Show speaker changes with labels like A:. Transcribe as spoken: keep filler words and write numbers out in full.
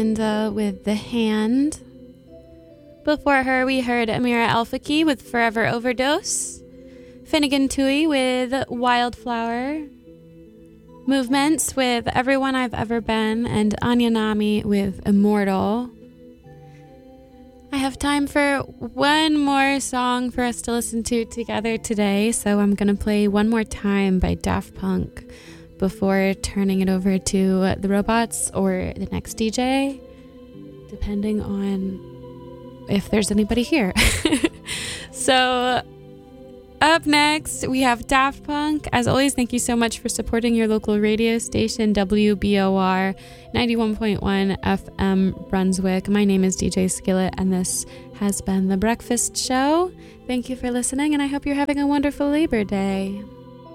A: Linda with The Hand. Before her, we heard Amira Alfaki with Forever Overdose. Finnegan Tui with Wildflower. Movements with Everyone I've Ever Been. And Anya Nami with Immortal. I have time for one more song for us to listen to together today, so I'm going to play One More Time by Daft Punk before turning it over to the robots or the next D J, depending on if there's anybody here. So up next, we have Daft Punk. As always, thank you so much for supporting your local radio station, W B O R ninety-one point one F M Brunswick. My name is D J Skillet, and this has been The Breakfast Show. Thank you for listening, and I hope you're having a wonderful Labor Day.